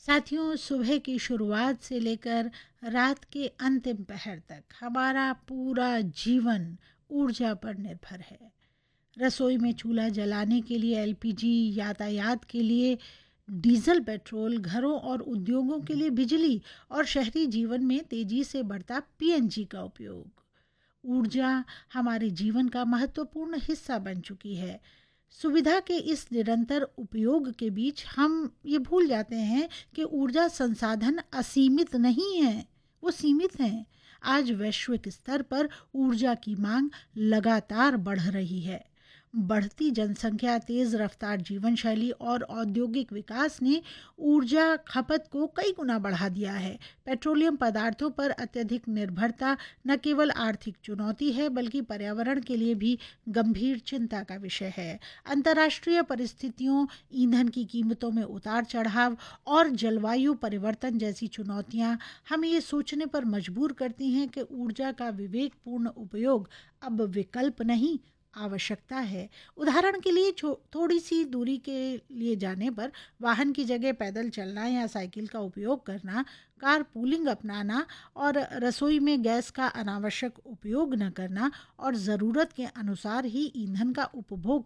साथियों, सुबह की शुरुआत से लेकर रात के अंतिम पहर तक हमारा पूरा जीवन ऊर्जा पर निर्भर है। रसोई में चूल्हा जलाने के लिए एलपीजी, यातायात के लिए डीजल पेट्रोल, घरों और उद्योगों के लिए बिजली और शहरी जीवन में तेजी से बढ़ता पीएनजी का उपयोग। ऊर्जा हमारे जीवन का महत्वपूर्ण हिस्सा बन चुकी है। सुविधा के इस निरंतर उपयोग के बीच हम ये भूल जाते हैं कि ऊर्जा संसाधन असीमित नहीं है, वो सीमित हैं। आज वैश्विक स्तर पर ऊर्जा की मांग लगातार बढ़ रही है। बढ़ती जनसंख्या, तेज रफ्तार जीवन शैली और औद्योगिक विकास ने ऊर्जा खपत को कई गुना बढ़ा दिया है। पेट्रोलियम पदार्थों पर अत्यधिक निर्भरता न केवल आर्थिक चुनौती है बल्कि पर्यावरण के लिए भी गंभीर चिंता का विषय है। अंतर्राष्ट्रीय परिस्थितियों, ईंधन की कीमतों में उतार चढ़ाव और जलवायु परिवर्तन जैसी चुनौतियां हमें ये सोचने पर मजबूर करती हैं कि ऊर्जा का विवेकपूर्ण उपयोग अब विकल्प नहीं, आवश्यकता है। उदाहरण के लिए थोड़ी सी दूरी के लिए जाने पर वाहन की जगह पैदल चलना या साइकिल का उपयोग करना, कार पूलिंग अपनाना और रसोई में गैस का अनावश्यक उपयोग न करना और ज़रूरत के अनुसार ही ईंधन का उपभोग